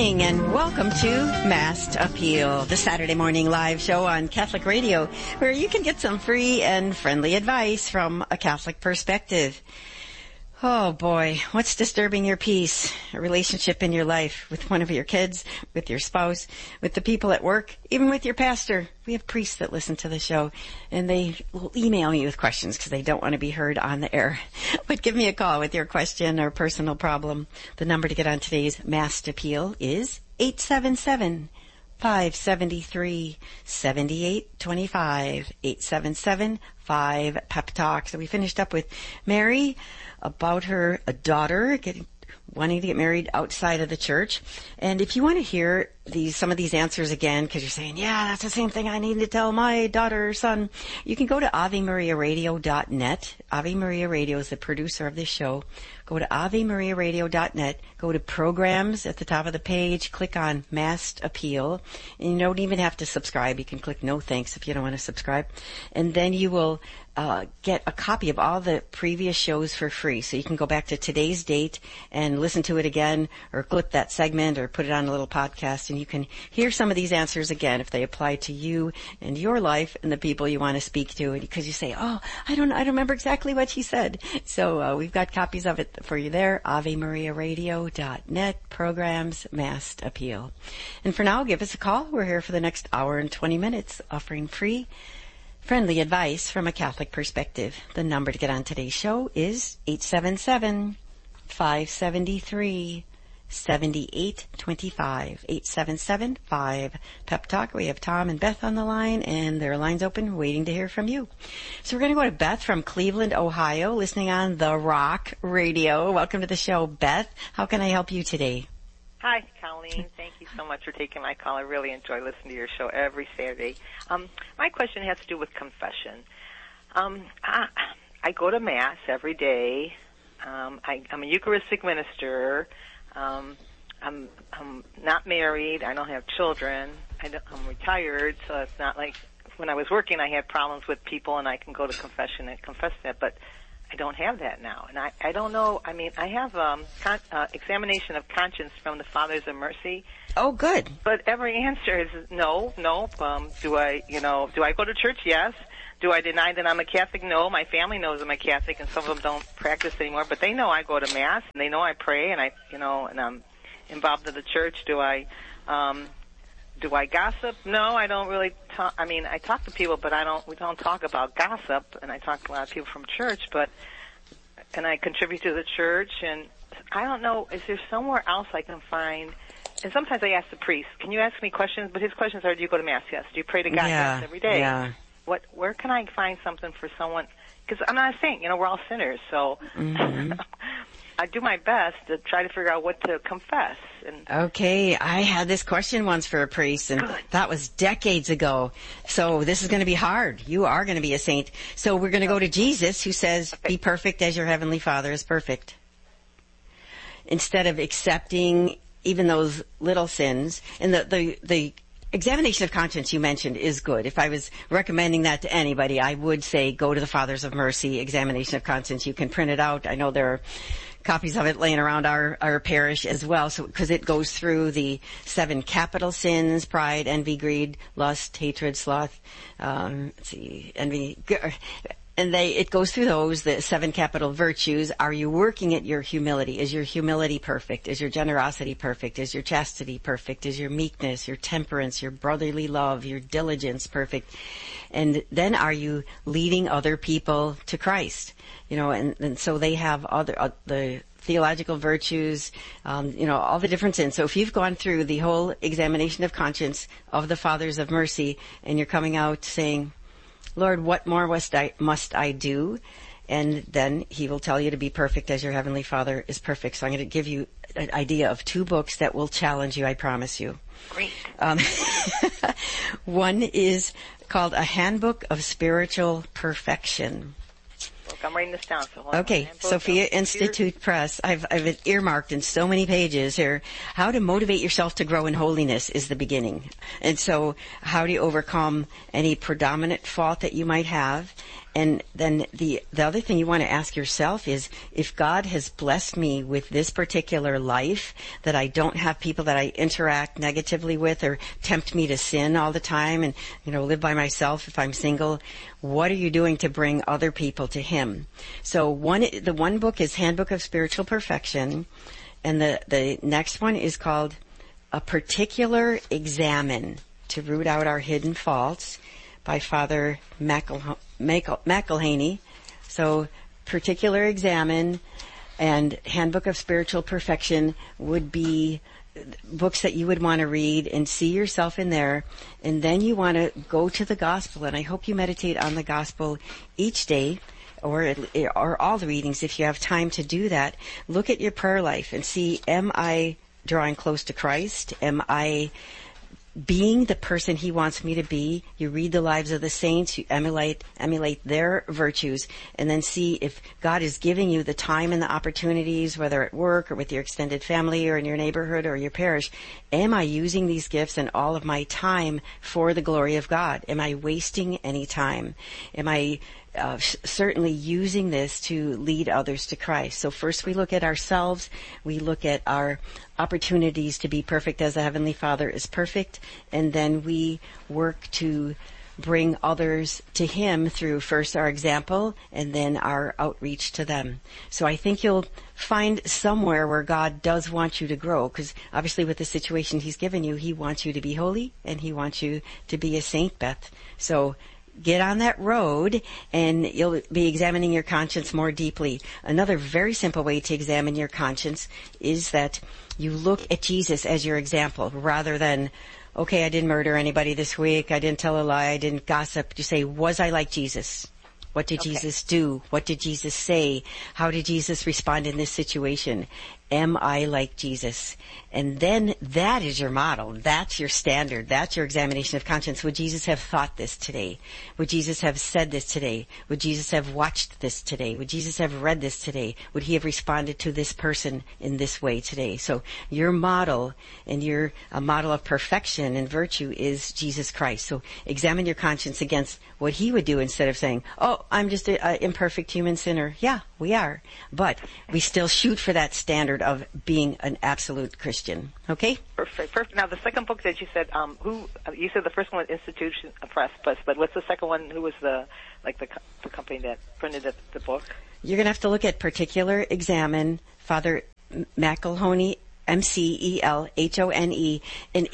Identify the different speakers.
Speaker 1: morning and welcome to Masked Appeal, the Saturday morning live show on Catholic Radio where you can get some free and friendly advice from a Catholic perspective. Oh boy, what's disturbing your peace? A relationship in your life with one of your kids, with your spouse, with the people at work, even with your pastor. We have priests that listen to the show and they will email me with questions because they don't want to be heard on the air. But give me a call with your question or personal problem. The number to get on today's Masked Appeal is 877-573-7825. 877-5-PEP-TALK. So we finished up with Mary about her daughter wanting to get married outside of the church. And if you want to hear some of these answers again, because you're saying, yeah, that's the same thing I need to tell my daughter or son, you can go to AveMariaRadio.net. Ave Maria Radio is the producer of this show. Go to AveMariaRadio.net, go to Programs at the top of the page, click on Masked Appeal, and you don't even have to subscribe. You can click No Thanks if you don't want to subscribe. And then you will get a copy of all the previous shows for free. So you can go back to today's date and listen to it again, or clip that segment, or put it on a little podcast, and you can hear some of these answers again if they apply to you and your life and the people you want to speak to. Because you say, oh, I don't remember exactly what she said. So we've got copies of it for you there. AveMariaRadio.net, Programs, Masked Appeal. And for now, give us a call. We're here for the next hour and 20 minutes, offering free, friendly advice from a Catholic perspective. The number to get on today's show is 877-573-7825. 877-5-PEP-TALK. We have Tom and Beth on the line, and their line's open, waiting to hear from you. So we're going to go to Beth from Cleveland, Ohio, listening on The Rock Radio. Welcome to the show, Beth. How can I help you today?
Speaker 2: Hi, Colleen. Thank you so much for taking my call. I really enjoy listening to your show every Saturday. My question has to do with confession. I go to Mass every day. I'm a Eucharistic minister. I'm not married. I don't have children. I'm retired, so it's not like when I was working I had problems with people and I can go to confession and confess that, but I don't have that now. And I don't know, I mean, I have examination of conscience from the Fathers of Mercy.
Speaker 1: Oh, good.
Speaker 2: But every answer is no. Do I go to church? Yes. Do I deny that I'm a Catholic? No. My family knows I'm a Catholic, and some of them don't practice anymore, but they know I go to Mass, and they know I pray, and and I'm involved in the church. Do I gossip? No, I don't really talk. I mean, I talk to people, but we don't talk about gossip, and I talk to a lot of people from church, and I contribute to the church, and I don't know, is there somewhere else I can find? And sometimes I ask the priest, can you ask me questions? But his questions are, do you go to Mass? Yes. Do you pray to God?
Speaker 1: Yeah,
Speaker 2: yes, every day.
Speaker 1: Yeah.
Speaker 2: Where can I find something for someone? Because I'm not a saint, we're all sinners, so I do my best to try to figure out what to confess.
Speaker 1: Okay, I had this question once for a priest, and that was decades ago. So this is going to be hard. You are going to be a saint. So we're going to go to Jesus, who says, be perfect as your heavenly Father is perfect. Instead of accepting even those little sins, and the examination of conscience you mentioned is good. If I was recommending that to anybody, I would say go to the Fathers of Mercy, examination of conscience. You can print it out. I know there are copies of it laying around our parish as well, so because it goes through the 7 capital sins: pride, envy, greed, lust, hatred, sloth, envy, and it goes through the 7 capital virtues. Are you working at your humility? Is your humility perfect? Is your generosity perfect? Is your chastity perfect? Is your meekness, your temperance, your brotherly love, your diligence perfect? And then are you leading other people to Christ? And so they have the theological virtues, all the different sins. So if you've gone through the whole examination of conscience of the Fathers of Mercy and you're coming out saying, Lord, what more must I do? And then he will tell you to be perfect as your heavenly Father is perfect. So I'm going to give you an idea of 2 books that will challenge you, I promise you.
Speaker 2: Great.
Speaker 1: One is called A Handbook of Spiritual Perfection.
Speaker 2: I'm writing this down. So hold
Speaker 1: Okay,
Speaker 2: on.
Speaker 1: Sophia Institute Press. I've it earmarked in so many pages here. How to motivate yourself to grow in holiness is the beginning. And so how do you overcome any predominant fault that you might have? And then the other thing you want to ask yourself is, if God has blessed me with this particular life, that I don't have people that I interact negatively with or tempt me to sin all the time and, live by myself if I'm single, what are you doing to bring other people to Him? So the one book is Handbook of Spiritual Perfection, and the next one is called A Particular Examine to Root Out Our Hidden Faults by Father McElhaney. So Particular Examine and Handbook of Spiritual Perfection would be books that you would want to read and see yourself in there. And then you want to go to the gospel, and I hope you meditate on the gospel each day, or all the readings if you have time to do that. Look at your prayer life and see, am I drawing close to Christ? Am I being the person He wants me to be? You read the lives of the saints, you emulate their virtues, and then see if God is giving you the time and the opportunities, whether at work or with your extended family or in your neighborhood or your parish. Am I using these gifts and all of my time for the glory of God? Am I wasting any time? Am I certainly using this to lead others to Christ? So first we look at ourselves, we look at our opportunities to be perfect as the Heavenly Father is perfect, and then we work to bring others to Him through first our example and then our outreach to them. So I think you'll find somewhere where God does want you to grow, because obviously with the situation He's given you, He wants you to be holy and He wants you to be a saint, Beth. So get on that road and you'll be examining your conscience more deeply. Another very simple way to examine your conscience is that you look at Jesus as your example rather than, okay, I didn't murder anybody this week, I didn't tell a lie, I didn't gossip. You say, was I like Jesus? What did Jesus do? What did Jesus say? How did Jesus respond in this situation? Am I like Jesus? And then that is your model. That's your standard. That's your examination of conscience. Would Jesus have thought this today? Would Jesus have said this today? Would Jesus have watched this today? Would Jesus have read this today? Would He have responded to this person in this way today? So your model, and a model of perfection and virtue, is Jesus Christ. So examine your conscience against what He would do instead of saying, oh, I'm just an imperfect human sinner. Yeah, we are. But we still shoot for that standard of being an absolute Christian. Okay?
Speaker 2: Perfect. Now, the second book that you said, you said the first one was Institution Press, but what's the second one? Who was the company that printed the book?
Speaker 1: You're going to have to look at Particular Examine, Father McElhaney, McElhone, and